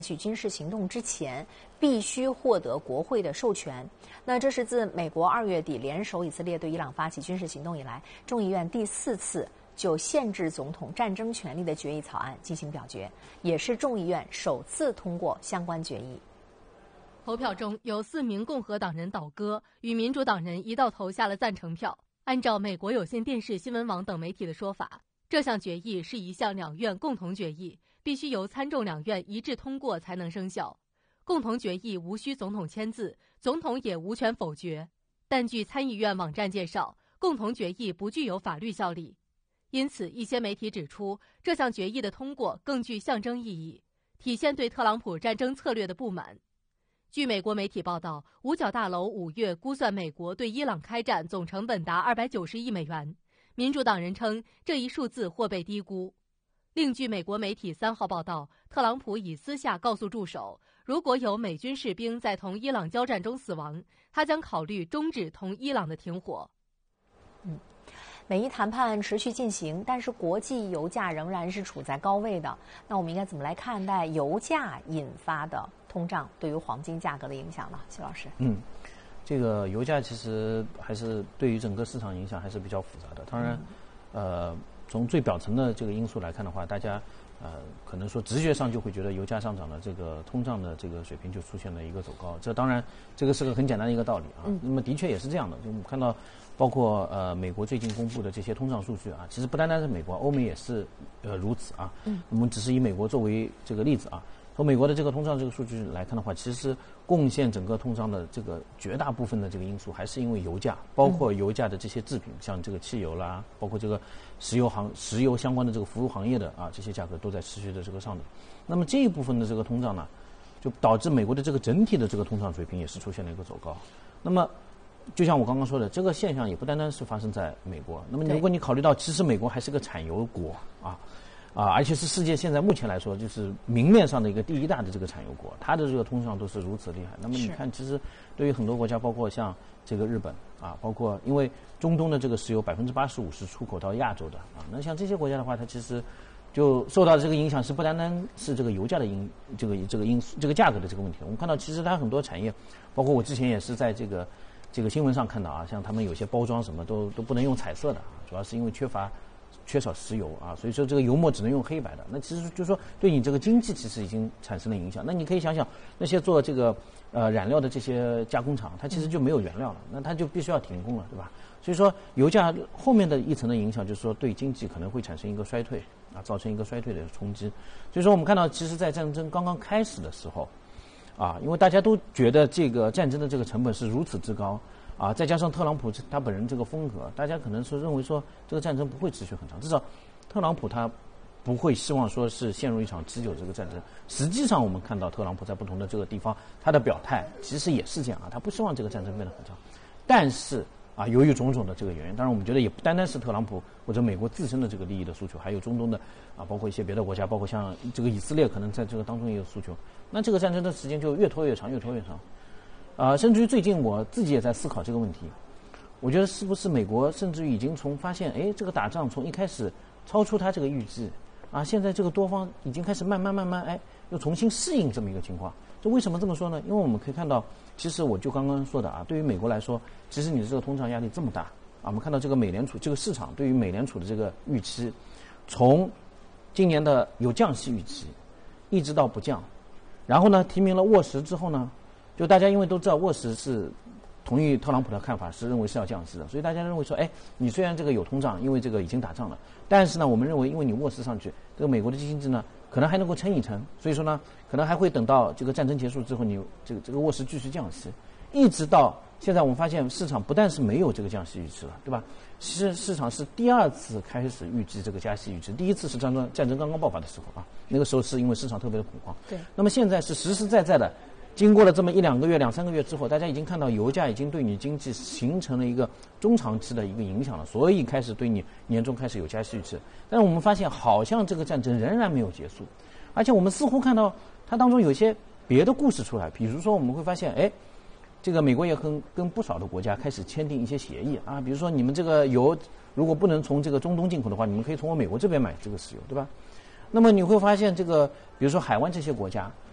取军事行动之前，必须获得国会的授权。那这是自美国2月底联手以色列对伊朗发起军事行动以来，众议院第4次就限制总统战争权利的决议草案进行表决，也是众议院首次通过相关决议。 投票中有4名共和党人倒戈，与民主党人一道投下了赞成票。按照美国有线电视新闻网等媒体的说法，这项决议是一项两院共同决议，必须由参众两院一致通过才能生效。共同决议无需总统签字，总统也无权否决。但据参议院网站介绍，共同决议不具有法律效力。因此，一些媒体指出，这项决议的通过更具象征意义，体现对特朗普战争策略的不满。据美国媒体报道，五角大楼5月估算美国对伊朗开战总成本达290亿美元。民主党人称这一数字或被低估。另据美国媒体3号报道，特朗普已私下告诉助手，如果有美军士兵在同伊朗交战中死亡，他将考虑终止同伊朗的停火。 美伊谈判持续进行，但是国际油价仍然是处在高位的。那我们应该怎么来看待油价引发的通胀对于黄金价格的影响呢？徐老师， 这个油价其实还是对于整个市场影响还是比较复杂的。当然，从最表层的这个因素来看的话，大家可能说直觉上就会觉得油价上涨了，这个通胀的这个水平就出现了一个走高。这当然这个是个很简单的一个道理啊。那么的确也是这样的，就我们看到包括美国最近公布的这些通胀数据啊，其实不单单是美国，欧美也是如此啊。我们只是以美国作为这个例子啊。从美国的这个通胀这个数据来看的话，其实贡献整个通胀的这个绝大部分的这个因素还是因为油价，包括油价的这些制品，像这个汽油啦，包括这个石油相关的这个服务行业的这些价格都在持续的这个上涨。那么这一部分的这个通胀呢，就导致美国的这个整体的这个通胀水平也是出现了一个走高。那么就像我刚刚说的，这个现象也不单单是发生在美国。那么如果你考虑到，其实美国还是个产油国而且是世界现在目前来说就是明面上的一个第1大的这个产油国，它的这个通胀都是如此厉害。那么你看，其实对于很多国家，包括像这个日本包括因为中东的这个石油85%是出口到亚洲的那像这些国家的话，它其实就受到这个影响是不单单是这个油价的这个因素，这个价格的这个问题。我们看到其实它很多产业，包括我之前也是在这个新闻上看到像他们有些包装什么都不能用彩色的主要是因为缺少石油所以说这个油墨只能用黑白的。那其实就是说对你这个经济其实已经产生了影响。那你可以想想那些做这个染料的这些加工厂，它其实就没有原料了，那它就必须要停工了，对吧？所以说油价后面的一层的影响就是说对经济可能会产生一个衰退造成一个衰退的冲击。所以说我们看到其实在战争刚刚开始的时候因为大家都觉得这个战争的这个成本是如此之高再加上特朗普他本人这个风格，大家可能是认为说这个战争不会持续很长，至少特朗普他不会希望说是陷入一场持久这个战争。实际上我们看到特朗普在不同的这个地方他的表态其实也是这样他不希望这个战争变得很长。但是由于种种的这个原因，当然我们觉得也不单单是特朗普或者美国自身的这个利益的诉求，还有中东的包括一些别的国家，包括像这个以色列可能在这个当中也有诉求。那这个战争的时间就越拖越长，越拖越长。甚至于最近我自己也在思考这个问题，我觉得是不是美国甚至于已经发现这个打仗从一开始超出他这个预计现在这个多方已经开始慢慢又重新适应这么一个情况。这为什么这么说呢？因为我们可以看到，其实我就刚刚说的对于美国来说，其实你的这个通胀压力这么大我们看到这个美联储这个市场对于美联储的这个预期，从今年的有降息预期一直到不降，然后呢提名了沃什之后呢，就大家因为都知道沃什是同意特朗普的看法，是认为是要降息的，所以大家认为说你虽然这个有通胀，因为这个已经打仗了，但是呢我们认为因为你沃什上去，这个美国的经济呢可能还能够撑一撑，所以说呢可能还会等到这个战争结束之后，你这个沃什继续降息，一直到现在我们发现市场不但是没有这个降息预期了，对吧？其实市场是第2次开始预计这个加息预期，第1次是战争刚刚爆发的时候那个时候是因为市场特别的恐慌。 对。 那么现在是实实在在的经过了这么1-2个月、2-3个月之后，大家已经看到油价已经对你经济形成了一个中长期的一个影响了，所以开始对你年终开始有加息预期。但是我们发现好像这个战争仍然没有结束，而且我们似乎看到它当中有一些别的故事出来，比如说我们会发现这个美国也跟不少的国家开始签订一些协议比如说你们这个油如果不能从这个中东进口的话，你们可以从我美国这边买这个石油，对吧？那么你会发现这个比如说海湾这些国家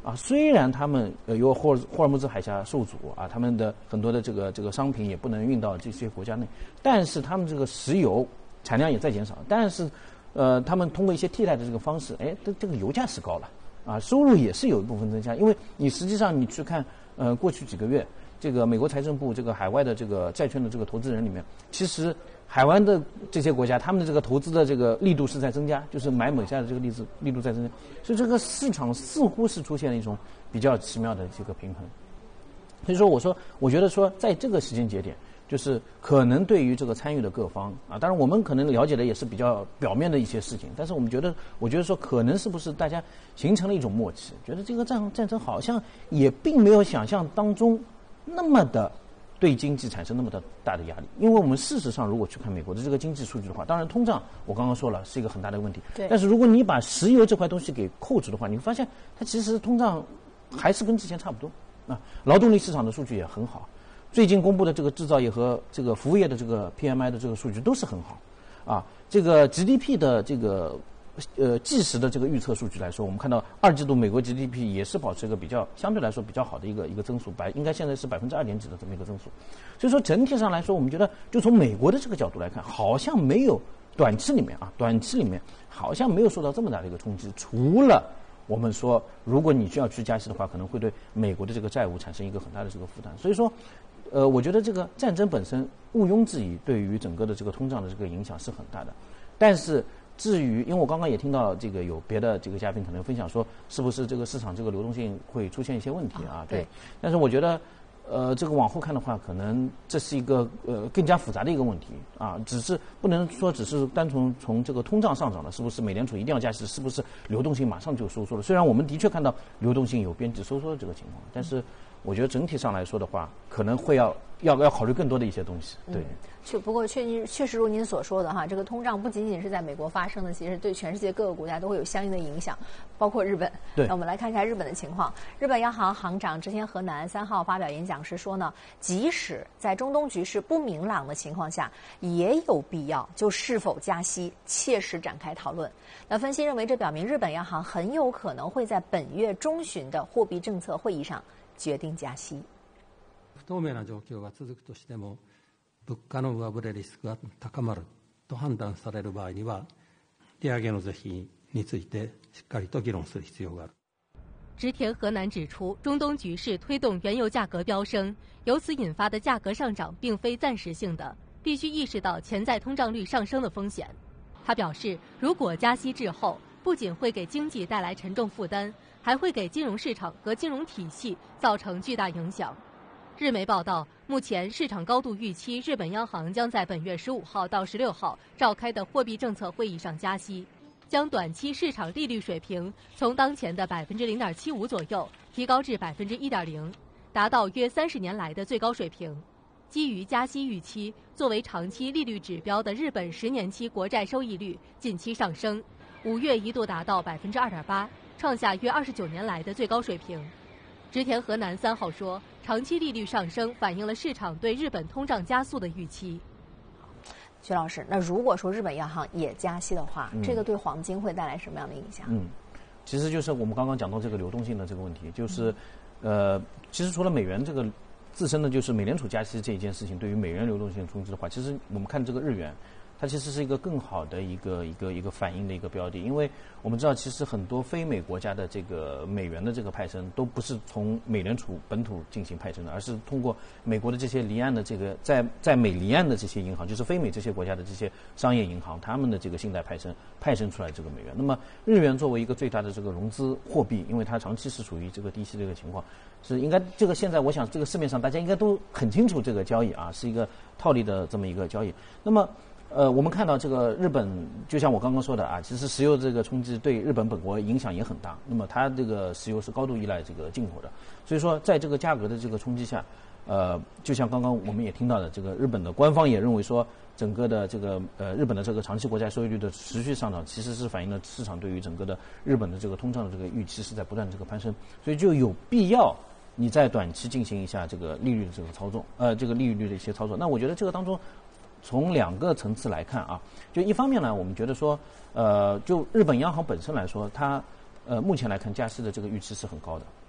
啊，虽然他们有霍尔木兹海峡受阻啊，他们的很多的这个商品也不能运到这些国家内，但是他们这个石油产量也在减少，但是他们通过一些替代的这个方式，这个油价是高了啊，收入也是有一部分增加，因为你实际上你去看过去几个月，这个美国财政部这个海外的这个债券的这个投资人里面，其实海湾的这些国家，他们的这个投资的这个力度是在增加，就是买美债的这个力度在增加，所以这个市场似乎是出现了一种比较奇妙的这个平衡。所以说，我觉得说，在这个时间节点，就是可能对于这个参与的各方啊，当然我们可能了解的也是比较表面的一些事情，但是我觉得说，可能是不是大家形成了一种默契，觉得这个战争好像也并没有想象当中那么的对经济产生那么大的压力，因为我们事实上如果去看美国的这个经济数据的话，当然通胀我刚刚说了是一个很大的问题， 对。 但是如果你把石油这块东西给扣住的话，你会发现它其实通胀还是跟之前差不多啊。劳动力市场的数据也很好，最近公布的这个制造业和这个服务业的这个 PMI 的这个数据都是很好啊。这个 GDP 的这个即时的这个预测数据来说，我们看到二季度美国 GDP 也是保持一个比较相对来说比较好的一个增速，应该现在是2%几的这么一个增速。所以说整体上来说，我们觉得就从美国的这个角度来看，好像没有短期里面好像没有受到这么大的一个冲击，除了我们说如果你需要去加息的话，可能会对美国的这个债务产生一个很大的这个负担。所以说我觉得这个战争本身毋庸置疑对于整个的这个通胀的这个影响是很大的，但是至于，因为我刚刚也听到这个有别的这个嘉宾可能分享说，是不是这个市场这个流动性会出现一些问题啊？对。但是我觉得，这个往后看的话，可能这是一个更加复杂的一个问题啊。只是不能说只是单纯从这个通胀上涨了，是不是美联储一定要加息？是不是流动性马上就收缩了？虽然我们的确看到流动性有边际收缩的这个情况，但是我觉得整体上来说的话，可能会要考虑更多的一些东西。对。 不过确实如您所说的哈，这个通胀不仅仅是在美国发生的，其实对全世界各个国家都会有相应的影响，包括日本。 对。 那我们来看一下日本的情况。日本央行行长植田和男3号发表演讲时说呢，即使在中东局势不明朗的情况下，也有必要就是否加息切实展开讨论。那分析认为，这表明日本央行很有可能会在本月中旬的货币政策会议上决定加息。 不透明な状況が続くとしても、物価の上振れリスクが高まると判断される場合には、利上げの是非についてしっかりと議論する必要がある。 植田和男指出，中东局势推动原油价格飙升，由此引发的价格上涨并非暂时性的，必须意识到潜在通胀率上升的风险。他表示，如果加息滞后，不仅会给经济带来沉重负担，还会给金融市场和金融体系造成巨大影响。日媒报道，目前市场高度预期日本央行将在本月15号到16号召开的货币政策会议上加息，将短期市场利率水平从当前的0.75%左右提高至1.0%，达到约30年来的最高水平。基于加息预期，作为长期利率指标的日本10年期国债收益率近期上升，5月一度达到2.8%，创下约29年来的最高水平。植田和男3号说，长期利率上升反映了市场对日本通胀加速的预期。 徐老师，那如果说日本央行也加息的话，这个对黄金会带来什么样的影响？ 其实就是我们刚刚讲到这个流动性的这个问题，就是其实除了美元这个自身的就是美联储加息这一件事情对于美元流动性冲击的话，其实我们看这个日元，它其实是一个更好的一个反应的一个标的，因为我们知道其实很多非美国家的这个美元的这个派生都不是从美联储本土进行派生的，而是通过美国的这些离岸的这个在美离岸的这些银行，就是非美这些国家的这些商业银行，他们的这个信贷派生出来这个美元。那么日元作为一个最大的这个融资货币，因为它长期是处于这个低息的一个情况，是应该这个现在我想这个市面上大家应该都很清楚这个交易啊，是一个套利的这么一个交易。那么我们看到这个日本，就像我刚刚说的啊，其实石油这个冲击对日本本国影响也很大。那么它这个石油是高度依赖这个进口的，所以说在这个价格的这个冲击下，就像刚刚我们也听到的，这个日本的官方也认为说，整个的这个日本的这个长期国债收益率的持续上涨，其实是反映了市场对于整个的日本的这个通胀的这个预期是在不断的这个攀升，所以就有必要你在短期进行一下这个利率的这个操纵，这个利率的一些操作。那我觉得这个当中，从2个层次来看啊，就一方面呢，我们觉得说，就日本央行本身来说，它目前来看加息的这个预期是很高的